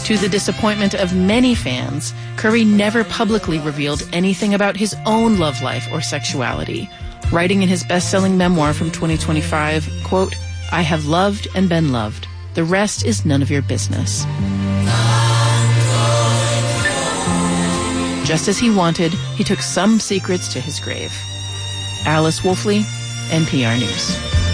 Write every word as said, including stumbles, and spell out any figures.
To the disappointment of many fans, Curry never publicly revealed anything about his own love life or sexuality, writing in his best-selling memoir from twenty twenty-five, quote, "I have loved and been loved. The rest is none of your business." Just as he wanted, he took some secrets to his grave. Alice Wolfley, N P R News.